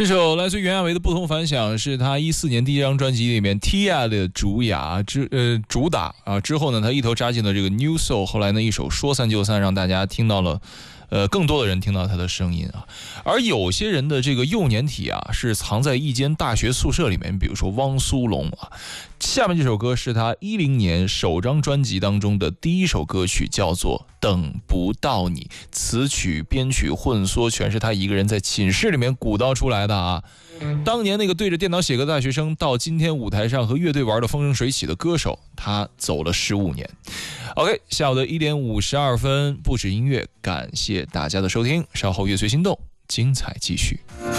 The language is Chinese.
这首来自袁娅维的《不同凡响》是他14年第一张专辑里面 Tia 的主打啊。之后呢，他一头扎进了这个 New Soul， 后来呢一首说散就散，让大家听到了更多的人听到他的声音啊。而有些人的这个幼年体啊是藏在一间大学宿舍里面，比如说汪苏泷啊。下面这首歌是他10年首张专辑当中的第一首歌曲，叫做《等不到你》，词曲编曲混缩全是他一个人在寝室里面鼓捣出来的啊。当年那个对着电脑写歌的大学生，到今天舞台上和乐队玩的风生水起的歌手，他走了15年。OK， 下午的1点52分，不止音乐，感谢大家的收听，稍后乐随心动，精彩继续。